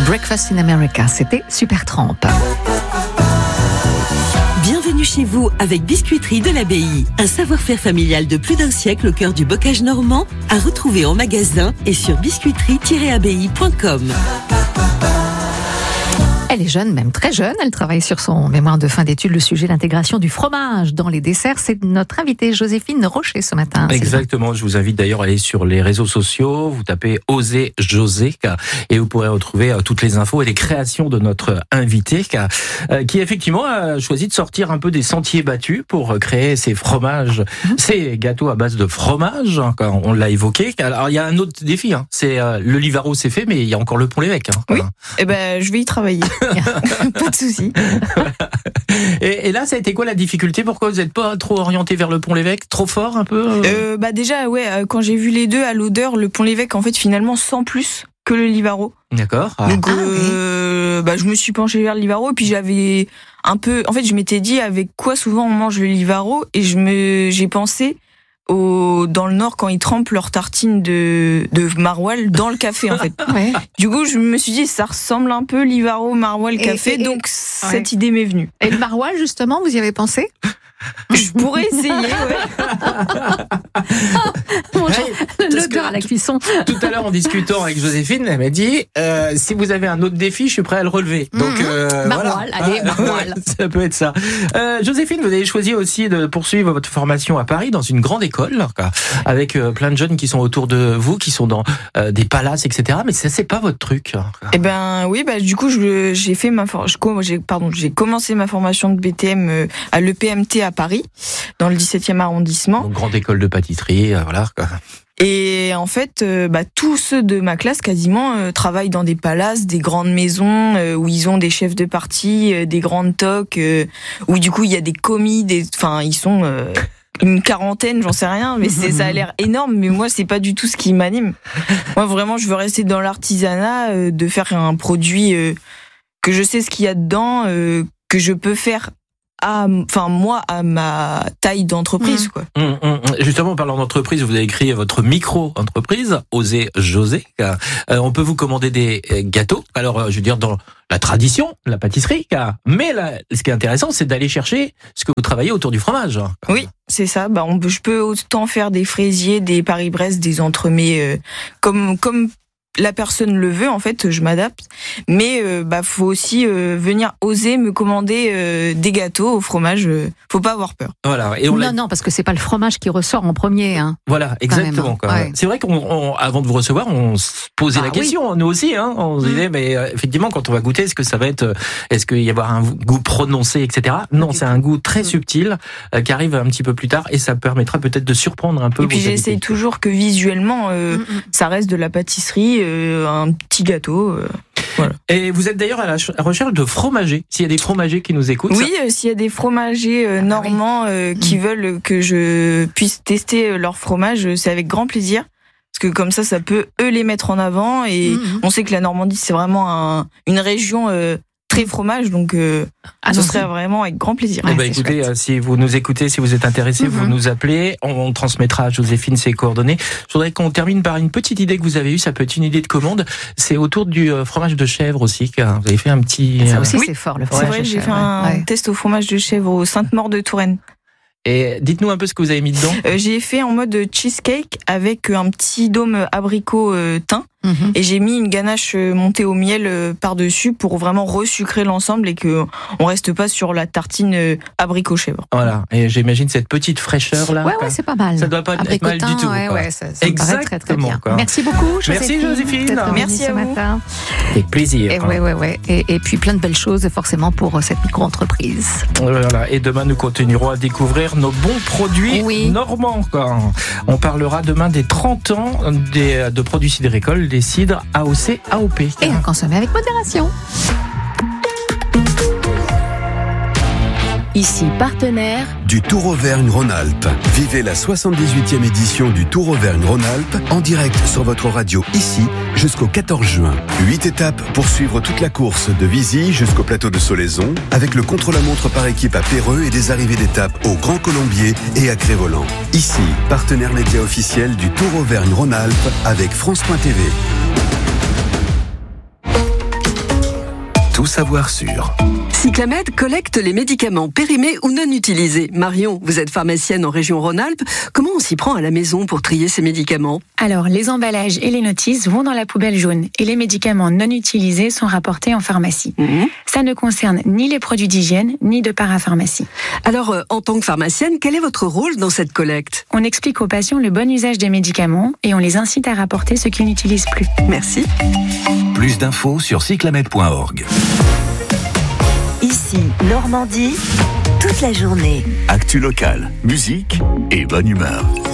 Breakfast in America, c'était Supertramp. Bienvenue chez vous avec Biscuiterie de l'Abbaye. Un savoir-faire familial de plus d'un siècle au cœur du bocage normand, à retrouver en magasin et sur biscuiterie-abbaye.com. Elle est jeune, même très jeune. Elle travaille sur son mémoire de fin d'études, le sujet l'intégration du fromage dans les desserts. C'est notre invitée Joséphine Rocher ce matin. Exactement. Je vous invite d'ailleurs à aller sur les réseaux sociaux. Vous tapez Oser José et vous pourrez retrouver toutes les infos et les créations de notre invitée qui effectivement a choisi de sortir un peu des sentiers battus pour créer ces fromages, ces gâteaux à base de fromage. On l'a évoqué. Alors il y a un autre défi. C'est le Livaro, c'est fait, mais il y a encore le Pont-l'Évêque. Oui. Eh ben, je vais y travailler. Pas de souci. Et là, ça a été quoi la difficulté? Pourquoi vous n'êtes pas trop orienté vers le Pont-l'Évêque? Trop fort un peu Déjà, quand j'ai vu les deux à l'odeur, le Pont-l'Évêque, en fait, finalement, sent plus que le Livaro. D'accord. Donc, je me suis penchée vers le Livaro, et puis j'avais un peu... En fait, je m'étais dit, avec quoi souvent on mange le Livaro, et j'ai pensé... dans le Nord, quand ils trempent leurs tartines de maroilles dans le café, en fait. Ouais. Du coup, je me suis dit, ça ressemble un peu Livaro, maroilles, café, donc cette idée m'est venue. Et le maroilles, justement, vous y avez pensé? Je pourrais essayer, ouais. L'odeur à la cuisson. Tout à l'heure, en discutant avec Joséphine, elle m'a dit si vous avez un autre défi, je suis prêt à le relever. Donc, maroilles, allez, maroilles. Ça peut être ça. Joséphine, vous avez choisi aussi de poursuivre votre formation à Paris dans une grande école, avec plein de jeunes qui sont autour de vous, qui sont dans des palaces, etc. Mais ça, c'est pas votre truc. Eh ben oui, du coup, j'ai commencé ma formation de BTM à l'EPMT à Paris, dans le 17e arrondissement. Donc, grande école de pâtisserie, voilà. Et en fait, tous ceux de ma classe quasiment travaillent dans des palaces, des grandes maisons où ils ont des chefs de parti, des grandes toques, où du coup il y a des commis, ils sont une quarantaine, j'en sais rien, mais ça a l'air énorme. Mais moi, c'est pas du tout ce qui m'anime. Moi, vraiment, je veux rester dans l'artisanat, de faire un produit que je sais ce qu'il y a dedans, que je peux faire à ma taille d'entreprise, quoi. Justement, en parlant d'entreprise, vous avez créé votre micro-entreprise, Oser José. On peut vous commander des gâteaux. Alors, je veux dire, dans la tradition, la pâtisserie. Mais là, ce qui est intéressant, c'est d'aller chercher ce que vous travaillez autour du fromage. Oui, c'est ça. Je peux autant faire des fraisiers, des Paris-Brest, des entremets, comme la personne le veut, en fait, je m'adapte. Mais faut aussi venir oser me commander des gâteaux au fromage. Faut pas avoir peur. Voilà. Et non, parce que c'est pas le fromage qui ressort en premier. Voilà, exactement. Ouais. C'est vrai qu'avant de vous recevoir, on se posait la question, nous aussi. On se disait, mais effectivement, quand on va goûter, est-ce qu'il y avoir un goût prononcé, etc. Non, c'est un goût très subtil qui arrive un petit peu plus tard et ça permettra peut-être de surprendre un peu. Et puis j'essaye toujours que visuellement, ça reste de la pâtisserie. Un petit gâteau. Voilà. Et vous êtes d'ailleurs à la recherche de fromagers. S'il y a des fromagers qui nous écoutent. Oui, s'il y a des fromagers normands qui veulent que je puisse tester leur fromage, c'est avec grand plaisir. Parce que comme ça peut eux les mettre en avant. Et on sait que la Normandie, c'est vraiment une région très fromage, donc ce serait vraiment avec grand plaisir. Écoutez, si vous nous écoutez, si vous êtes intéressé, vous nous appelez, on transmettra à Joséphine ses coordonnées. Je voudrais qu'on termine par une petite idée que vous avez eue, ça peut être une idée de commande, c'est autour du fromage de chèvre aussi, car vous avez fait un petit... Ça aussi c'est fort, le fromage de chèvre. C'est vrai, j'ai fait un test au fromage de chèvre au Sainte-Maure de Touraine. Et dites-nous un peu ce que vous avez mis dedans. J'ai fait en mode cheesecake avec un petit dôme abricot thym. Et j'ai mis une ganache montée au miel par-dessus pour vraiment resucrer l'ensemble et que on reste pas sur la tartine abricot chèvre. Voilà. Et j'imagine cette petite fraîcheur là. Ouais, c'est pas mal. Ça doit pas être mal du tout. Ça me paraît très très bien. Merci beaucoup, Joséphine. Merci Joséphine. Merci à vous. Matin. Avec plaisir. Et puis plein de belles choses forcément pour cette micro-entreprise. Voilà. Et demain nous continuerons à découvrir nos bons produits normands. On parlera demain des 30 ans de produits sidérécoles, des cidres AOC, AOP. Et à consommer avec modération. Ici, partenaire du Tour Auvergne-Rhône-Alpes. Vivez la 78e édition du Tour Auvergne-Rhône-Alpes en direct sur votre radio ici jusqu'au 14 juin. 8 étapes pour suivre toute la course de Vizy jusqu'au plateau de Solaison avec le contre-la-montre par équipe à Péreux et des arrivées d'étapes au Grand Colombier et à Crévolant. Ici, partenaire média officiel du Tour Auvergne-Rhône-Alpes avec France.tv. savoir sûr. Cyclamed collecte les médicaments périmés ou non utilisés. Marion, vous êtes pharmacienne en région Rhône-Alpes. Comment on s'y prend à la maison pour trier ces médicaments ? Alors, les emballages et les notices vont dans la poubelle jaune et les médicaments non utilisés sont rapportés en pharmacie. Ça ne concerne ni les produits d'hygiène, ni de parapharmacie. Alors, en tant que pharmacienne, quel est votre rôle dans cette collecte ? On explique aux patients le bon usage des médicaments et on les incite à rapporter ce qu'ils n'utilisent plus. Merci. Plus d'infos sur cyclamed.org. Ici, Normandie, toute la journée. Actu locale, musique et bonne humeur.